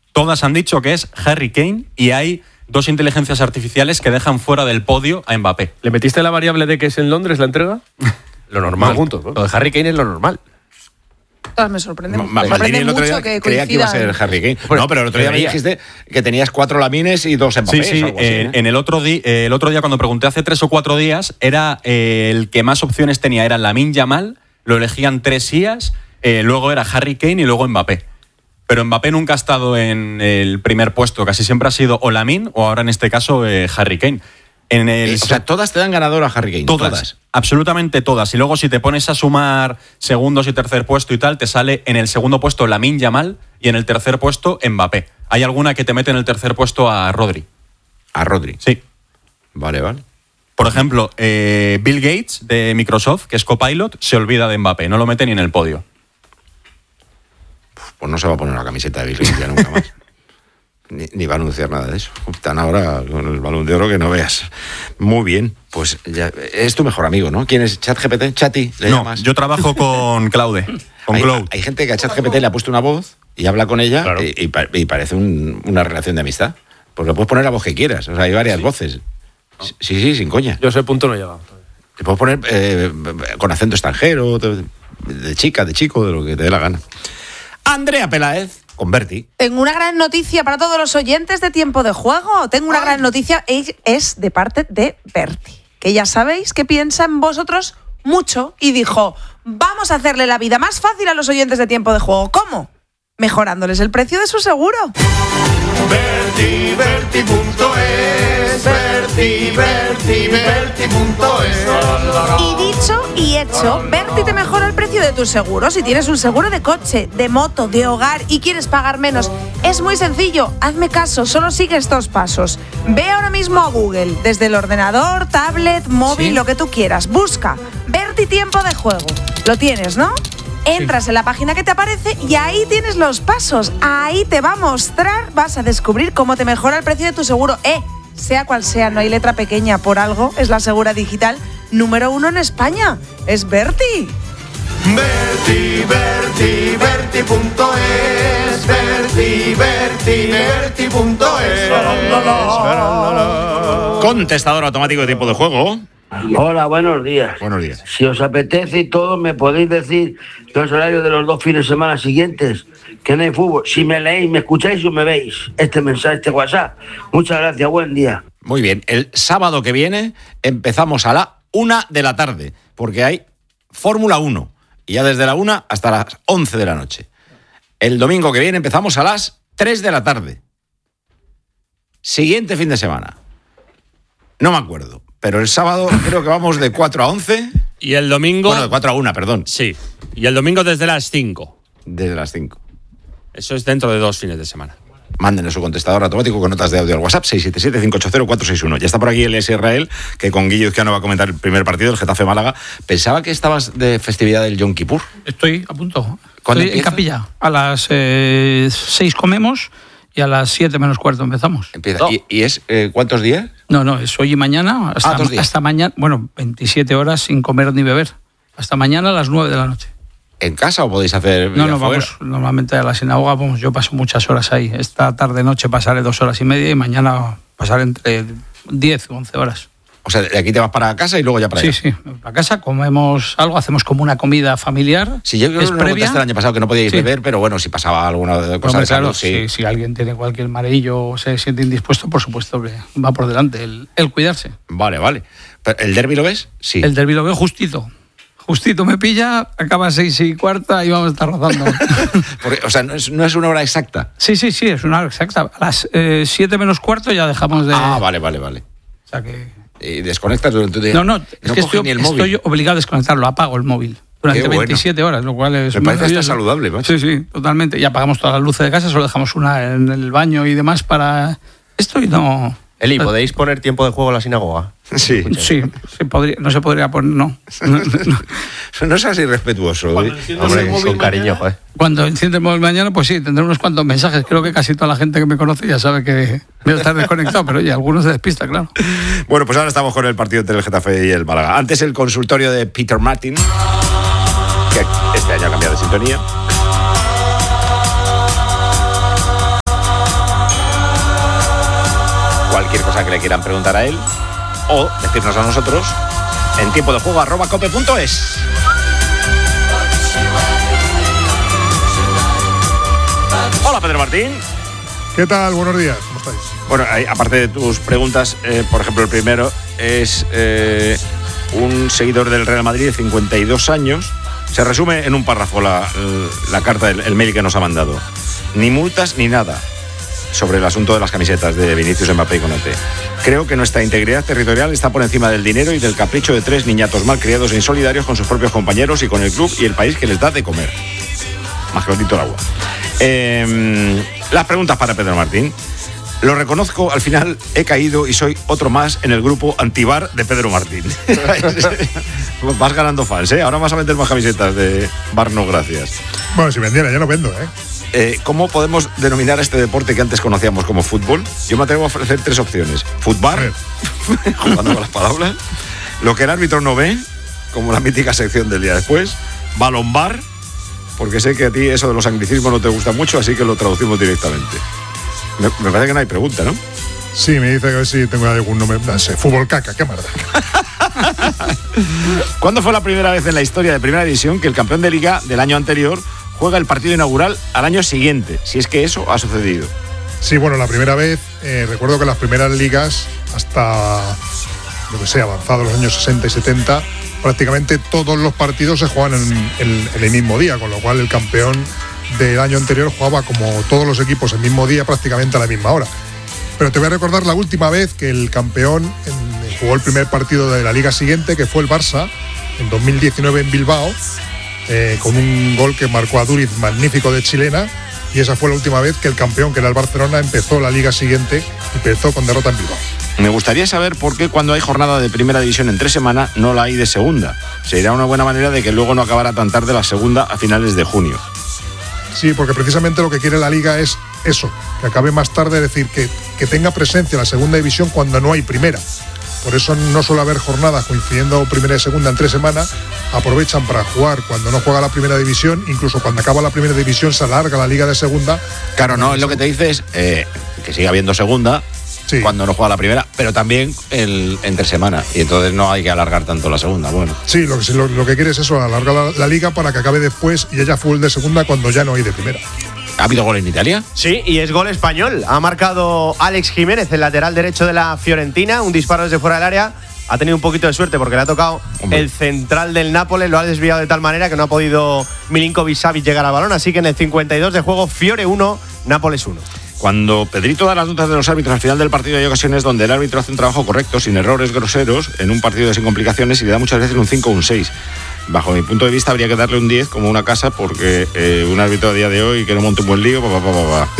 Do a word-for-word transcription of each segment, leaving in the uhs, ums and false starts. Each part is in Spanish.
Todas han dicho que es Harry Kane y hay dos inteligencias artificiales que dejan fuera del podio a Mbappé. ¿Le metiste la variable de que es en Londres la entrega? Lo normal. Juntos, ¿no? Lo de Harry Kane es lo normal. Me sorprende, Ma- me Maldini sorprende el otro día mucho que creía que iba a ser coincidan. Harry Kane. No, pero el otro día me dijiste que tenías cuatro Lamines y dos Mbappés. Sí, sí, o algo así, eh, ¿eh? en el otro, di- eh, el otro día cuando pregunté hace tres o cuatro días, era eh, el que más opciones tenía, era Lamine Yamal, lo elegían tres I As, eh, luego era Harry Kane y luego Mbappé. Pero Mbappé nunca ha estado en el primer puesto, casi siempre ha sido o Lamine o ahora en este caso eh, Harry Kane. En el, Eh, o sea, todas te dan ganador a Harry Kane. Todas, Todas. absolutamente todas. Y luego si te pones a sumar segundos y tercer puesto y tal, te sale en el segundo puesto Lamine Yamal y en el tercer puesto Mbappé. Hay alguna que te mete en el tercer puesto a Rodri. A Rodri. Sí. Vale, vale. Por ejemplo, eh, Bill Gates de Microsoft, que es copilot, se olvida de Mbappé, no lo mete ni en el podio. Pues no se va a poner una camiseta de Bill Gates ya nunca más. Ni, ni va a anunciar nada de eso. Están ahora con el Balón de Oro que no veas. Muy bien. Pues ya, es tu mejor amigo, ¿no? ¿Quién es? ¿ChatGPT? ¿Chati? ¿Le No, llamas? yo trabajo con Claude, con hay, Cloud. hay gente que a ChatGPT le ha puesto una voz y habla con ella Claro. y, y pa- y parece un- una relación de amistad. Pues le puedes poner la voz que quieras. O sea, hay varias voces. Sí, sí, sin coña. Yo a ese punto no he llegado. Le puedes poner eh, con acento extranjero, de, de chica, de chico, de lo que te dé la gana. Andrea Peláez, con Berti. Tengo una gran noticia para todos los oyentes de Tiempo de Juego. Tengo una gran noticia, y es de parte de Berti, que ya sabéis que piensa en vosotros mucho y dijo, vamos a hacerle la vida más fácil a los oyentes de Tiempo de Juego. ¿Cómo? Mejorándoles el precio de su seguro. Berti, Berti punto es, Berti, Berti, Berti punto es. Y dicho y hecho, Berti te mejora el precio de tu seguro. Si tienes un seguro de coche, de moto, de hogar y quieres pagar menos, es muy sencillo. Hazme caso, solo sigue estos pasos. Ve ahora mismo a Google, desde el ordenador, tablet, móvil, ¿Sí? lo que tú quieras. Busca Berti Tiempo de Juego. Lo tienes, ¿no? Entras en la página que te aparece y ahí tienes los pasos. Ahí te va a mostrar, vas a descubrir cómo te mejora el precio de tu seguro. Eh, sea cual sea, no hay letra pequeña por algo. Es la segura digital número uno en España. Es Berti. Berti, Berti, Berti punto es, Berti, Berti, Berti punto es. Contestador automático de Tiempo de Juego. Hola, buenos días. Buenos días. Si os apetece y todo, ¿me podéis decir los horarios de los dos fines de semana siguientes? Que no hay fútbol. Si me leéis, me escucháis o me veis este mensaje, este WhatsApp. Muchas gracias, buen día. Muy bien. El sábado que viene empezamos a la una de la tarde, porque hay Fórmula uno. Y ya desde la una hasta las once de la noche. El domingo que viene empezamos a las tres de la tarde. Siguiente fin de semana. No me acuerdo. Pero el sábado creo que vamos de cuatro a once. Y el domingo... Bueno, de cuatro a una, perdón. Sí. Y el domingo desde las cinco. Desde las cinco. Eso es dentro de dos fines de semana. Mándenos su contestador automático con notas de audio al WhatsApp seis siete siete, cinco ocho cero, cuatro seis uno. Ya está por aquí el S. Israel, que con Guillo Izquiano va a comentar el primer partido, el Getafe Málaga. Pensaba que estabas de festividad del Yom Kippur. Estoy a punto. ¿Cuándo Estoy en empieza? capilla. A las eh, seis comemos y a las siete menos cuarto empezamos. Empieza. No. ¿Y, y es eh, cuántos días? No, no, es hoy y mañana. Hasta, Ah, dos días. hasta mañana. Bueno, veintisiete horas sin comer ni beber. Hasta mañana a las nueve de la noche. ¿En casa o podéis hacer No, ir no, afuera? vamos normalmente a la sinagoga. Vamos, yo paso muchas horas ahí. Esta tarde-noche pasaré dos horas y media y mañana pasaré entre diez o once horas. O sea, de aquí te vas para casa y luego ya para Sí, allá. sí. A casa comemos algo, hacemos como una comida familiar. Sí, yo creo es que lo previa. contaste el año pasado que no podíais Sí. beber, pero bueno, si pasaba alguna cosa Hombre, de salud, claro, sí. si, si alguien tiene cualquier mareillo o se siente indispuesto, por supuesto que va por delante el, el cuidarse. Vale, vale. Pero, ¿el derbi lo ves? Sí. El derbi lo veo justito. Justito me pilla, acaba a seis y cuarta y vamos a estar rozando. Porque, o sea, no es, no es una hora exacta. Sí, sí, sí, es una hora exacta. A las eh, siete menos cuarto ya dejamos de... Ah, vale, vale, vale. O sea que... Y desconectas durante tu día. No, no, es no que coges estoy, ni el móvil. estoy obligado a desconectarlo, apago el móvil. Durante Qué bueno. veintisiete horas, lo cual es Me parece hasta maravilloso. saludable, macho. Sí, sí, totalmente. Y apagamos todas las luces de casa, solo dejamos una en el baño y demás para esto y no... Eli, ¿podéis poner Tiempo de Juego en la sinagoga? Sí. Sí, se podría, no se podría poner, no. No, no, no. No seas irrespetuoso. Cuando ¿eh? enciendes Hombre, el móvil con cariño, mañana, joder. Cuando enciende el móvil mañana, pues sí, tendré unos cuantos mensajes. Creo que casi toda la gente que me conoce ya sabe que voy a estar desconectado, pero oye, algunos se despista, claro. Bueno, pues ahora estamos con el partido entre el Getafe y el Málaga. Antes el consultorio de Peter Martin, que este año ha cambiado de sintonía. cualquier cosa que le quieran preguntar a él o decirnos a nosotros en tiempo de juego arroba cope punto es. Hola, Pedro Martín. ¿Qué tal? Buenos días, ¿cómo estáis? Bueno, hay, aparte de tus preguntas, eh, por ejemplo, el primero es eh, un seguidor del Real Madrid de cincuenta y dos años. Se resume en un párrafo la, la carta, el, el mail que nos ha mandado. Ni multas ni nada sobre el asunto de las camisetas de Vinicius, Mbappé y Konaté. Creo que nuestra integridad territorial está por encima del dinero y del capricho de tres niñatos mal criados e insolidarios con sus propios compañeros y con el club y el país que les da de comer. Más clarito el agua. Eh, las preguntas para Pedro Martín. Lo reconozco, al final he caído y soy otro más en el grupo antibar de Pedro Martín. Vas ganando fans, ¿eh? Ahora vas a vender más camisetas de Bar No Gracias. Bueno, si vendiera, ya no vendo, ¿eh? Eh, ¿Cómo podemos denominar a este deporte que antes conocíamos como fútbol? Yo me atrevo a ofrecer tres opciones. Futbar, jugando con las palabras. Lo que el árbitro no ve, como la mítica sección del día después. Balonbar, porque sé que a ti eso de los anglicismos no te gusta mucho, así que lo traducimos directamente. Me, me parece que no hay pregunta, ¿no? Sí, me dice que sí tengo algún nombre. No sé, fútbol caca, qué mierda. ¿Cuándo fue la primera vez en la historia de Primera División que el campeón de Liga del año anterior juega el partido inaugural al año siguiente? Si es que eso ha sucedido. Sí, bueno, la primera vez, eh, recuerdo que las primeras ligas, hasta, lo que sé, avanzados los años sesenta y setenta, prácticamente todos los partidos se juegan en, en, en el mismo día, con lo cual el campeón del año anterior jugaba como todos los equipos el mismo día, prácticamente a la misma hora. Pero te voy a recordar la última vez que el campeón en, jugó el primer partido de la liga siguiente, que fue el Barça, en dos mil diecinueve en Bilbao, eh, con un gol que marcó a Duriz magnífico de chilena, y esa fue la última vez que el campeón, que era el Barcelona, empezó la liga siguiente y empezó con derrota en Bilbao. Me gustaría saber por qué cuando hay jornada de Primera División en tres semanas no la hay de segunda. Sería una buena manera de que luego no acabara tan tarde la segunda a finales de junio. Sí, porque precisamente lo que quiere la Liga es eso, que acabe más tarde, es decir, que, que tenga presencia la segunda división cuando no hay primera. Por eso no suele haber jornadas coincidiendo primera y segunda en tres semanas. Aprovechan para jugar cuando no juega la primera división, incluso cuando acaba la primera división se alarga la Liga de segunda. Claro, no, es lo que te dice es eh, que siga habiendo segunda. Sí. Cuando no juega la primera, pero también el, entre semana, y entonces no hay que alargar tanto la segunda. Bueno. Sí, lo que, lo, lo que quiere es eso, alargar la, la liga para que acabe después y haya fútbol de segunda cuando ya no hay de primera. ¿Ha habido gol en Italia? Sí, y es gol español. Ha marcado Alex Jiménez, el lateral derecho de la Fiorentina, un disparo desde fuera del área. Ha tenido un poquito de suerte porque le ha tocado Hombre. el central del Nápoles, lo ha desviado de tal manera que no ha podido Milinkovic-Savic llegar al balón, así que en el cincuenta y dos de juego, Fiore uno, Nápoles uno. Cuando Pedrito da las notas de los árbitros al final del partido, hay ocasiones donde el árbitro hace un trabajo correcto, sin errores groseros, en un partido sin complicaciones, y le da muchas veces un cinco o un seis. Bajo mi punto de vista habría que darle un diez como una casa, porque eh, un árbitro a día de hoy que no monte un buen lío, pa, pa, pa, pa.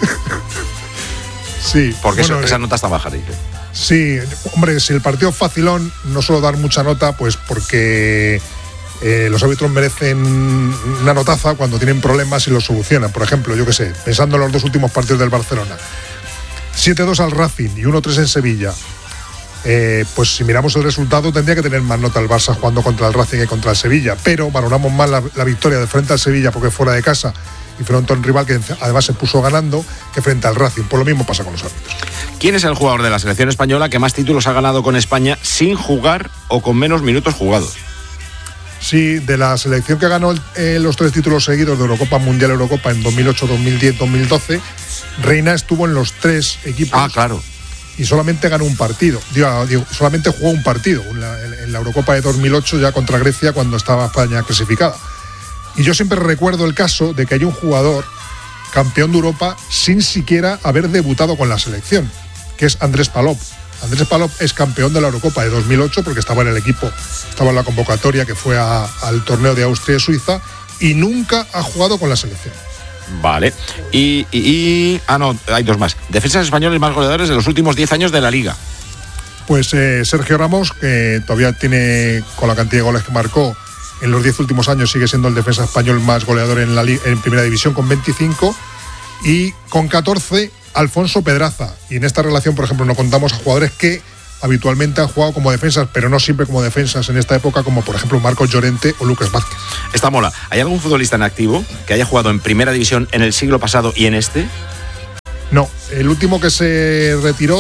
Sí. Porque bueno, eso, esa nota está baja, dice. Sí, hombre, si el partido es facilón, no suelo dar mucha nota, pues porque eh, los árbitros merecen una notaza cuando tienen problemas y los solucionan. Por ejemplo, yo qué sé, pensando en los dos últimos partidos del Barcelona, siete dos al Racing y uno tres en Sevilla. Eh, pues si miramos el resultado tendría que tener más nota el Barça jugando contra el Racing que contra el Sevilla, pero valoramos más la, la victoria de frente al Sevilla porque es fuera de casa y frente a un rival que además se puso ganando, que frente al Racing. Por lo mismo pasa con los árbitros. ¿Quién es el jugador de la selección española que más títulos ha ganado con España sin jugar o con menos minutos jugados? Sí, de la selección que ganó eh, los tres títulos seguidos de Eurocopa, Mundial, Eurocopa en dos mil ocho, dos mil diez, dos mil doce, Reina estuvo en los tres equipos. Ah, claro. Y solamente ganó un partido, digo, digo, solamente jugó un partido en la, en la Eurocopa de dos mil ocho ya contra Grecia cuando estaba España clasificada. Y yo siempre recuerdo el caso de que hay un jugador campeón de Europa sin siquiera haber debutado con la selección, que es Andrés Palop. Andrés Palop es campeón de la Eurocopa de dos mil ocho porque estaba en el equipo, estaba en la convocatoria que fue a, al torneo de Austria y Suiza y nunca ha jugado con la selección. Vale. Y, y, y... Ah, no, hay dos más. Defensas españoles más goleadores de los últimos diez años de la Liga. Pues eh, Sergio Ramos, que todavía tiene, con la cantidad de goles que marcó en los diez últimos años, sigue siendo el defensa español más goleador en la en Primera División con veinticinco, y con catorce Alfonso Pedraza. Y en esta relación, por ejemplo, no contamos a jugadores que habitualmente han jugado como defensas, pero no siempre como defensas en esta época, como por ejemplo Marcos Llorente o Lucas Vázquez. Esta mola. ¿Hay algún futbolista en activo que haya jugado en Primera División en el siglo pasado y en este? No, el último que se retiró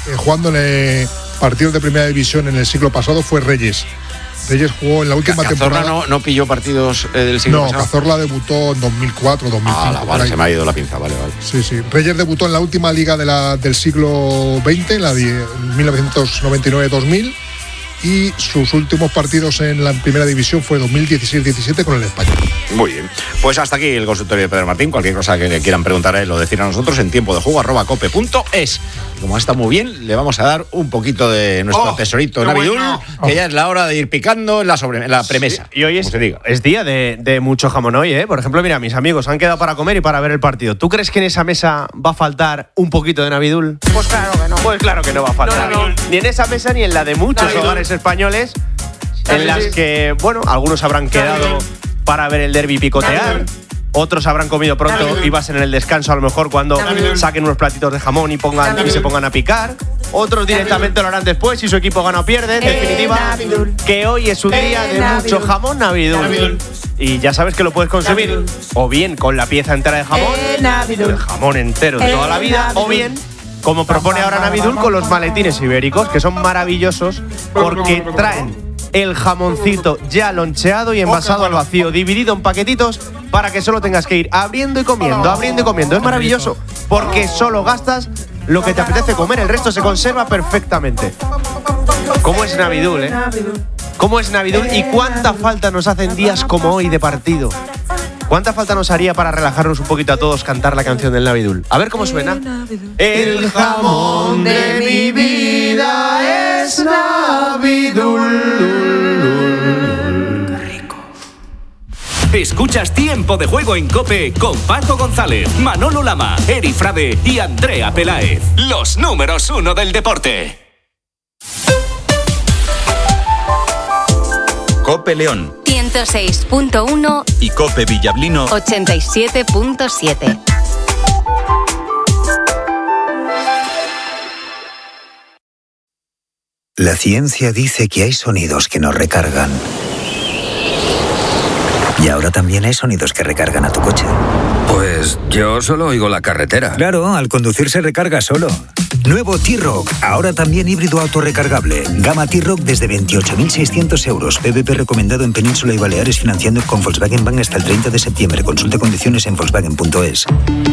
eh, jugando en eh, partidos de primera división en el siglo pasado fue Reyes. Reyes jugó en la última Cazorla temporada. No, no pilló partidos eh, del siglo No, pasado. Cazorla debutó en dos mil cuatro, dos mil cinco. Ah, la, vale, se me ha ido la pinza, vale, vale. Sí, sí. Reyes debutó en la última liga de la, del siglo veinte, en la de mil novecientos noventa y nueve dos mil, y sus últimos partidos en la primera división fue dos mil dieciséis diecisiete con el Español. Muy bien. Pues hasta aquí el consultorio de Pedro Martín. Cualquier cosa que le quieran preguntar a él o decir a nosotros en tiempo de juego arroba cope punto es. Y como está muy bien, le vamos a dar un poquito de nuestro oh, tesorito Navidul, bueno. que ya es la hora de ir picando en la, sobre, en la premisa. Sí, y hoy es, es día de, de mucho jamón hoy, ¿eh? Por ejemplo, mira, mis amigos han quedado para comer y para ver el partido. ¿Tú crees que en esa mesa va a faltar un poquito de Navidul? Pues claro que no. Pues claro que no va a faltar. No, no, no. Ni en esa mesa ni en la de muchos Navidul. hogares españoles, en las que, bueno, algunos habrán quedado para ver el derbi picotear. Otros habrán comido pronto y vas en el descanso a lo mejor cuando saquen unos platitos de jamón y pongan y se pongan a picar. Otros directamente lo harán después si su equipo gana o pierde. En definitiva, que hoy es un día de mucho jamón Navidul. Y ya sabes que lo puedes consumir o bien con la pieza entera de jamón, el jamón entero de toda la vida, o bien como propone ahora Navidul con los maletines ibéricos, que son maravillosos porque traen el jamoncito ya loncheado y envasado al vacío, dividido en paquetitos para que solo tengas que ir abriendo y comiendo, abriendo y comiendo. Es maravilloso porque solo gastas lo que te apetece comer, el resto se conserva perfectamente. ¿Cómo es Navidul, eh? ¿Cómo es Navidul y cuánta falta nos hacen días como hoy de partido? ¿Cuánta falta nos haría para relajarnos un poquito a todos cantar la canción del Navidul? A ver cómo suena. El jamón de mi vida es Navidul. Escuchas Tiempo de Juego en COPE con Paco González, Manolo Lama, Eri Frade y Andrea Peláez. Los números uno del deporte. COPE León ciento seis punto uno y COPE Villablino ochenta y siete punto siete. La ciencia dice que hay sonidos que nos recargan. Y ahora también hay sonidos que recargan a tu coche. Pues yo solo oigo la carretera. Claro, al conducir se recarga solo. Nuevo T-Roc, ahora también híbrido autorrecargable. Gama T-Roc desde veintiocho mil seiscientos euros. P V P recomendado en Península y Baleares, financiando con Volkswagen Bank hasta el treinta de septiembre. Consulte condiciones en volkswagen punto es.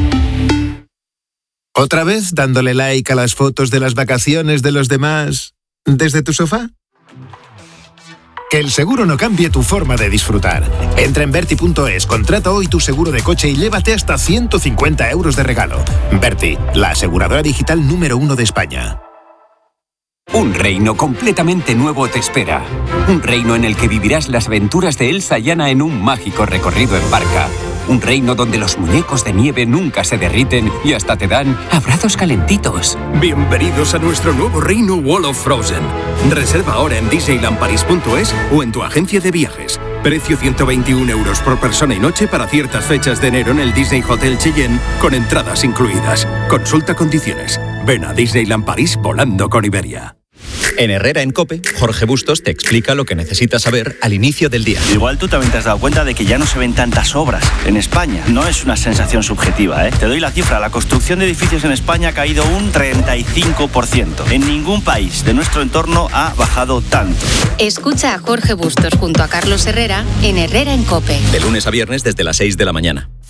¿Otra vez dándole like a las fotos de las vacaciones de los demás desde tu sofá? Que el seguro no cambie tu forma de disfrutar. Entra en Berti punto es, contrata hoy tu seguro de coche y llévate hasta ciento cincuenta euros de regalo. Berti, la aseguradora digital número uno de España. Un reino completamente nuevo te espera. Un reino en el que vivirás las aventuras de Elsa y Anna en un mágico recorrido en barca. Un reino donde los muñecos de nieve nunca se derriten y hasta te dan abrazos calentitos. Bienvenidos a nuestro nuevo reino Wall of Frozen. Reserva ahora en disneyland paris punto es o en tu agencia de viajes. Precio ciento veintiún euros por persona y noche para ciertas fechas de enero en el Disney Hotel Cheyenne con entradas incluidas. Consulta condiciones. Ven a Disneyland París volando con Iberia. En Herrera en COPE, Jorge Bustos te explica lo que necesitas saber al inicio del día. Igual tú también te has dado cuenta de que ya no se ven tantas obras en España. No es una sensación subjetiva, ¿eh? Te doy la cifra. La construcción de edificios en España ha caído un treinta y cinco por ciento. En ningún país de nuestro entorno ha bajado tanto. Escucha a Jorge Bustos junto a Carlos Herrera en Herrera en COPE. De lunes a viernes desde las seis de la mañana.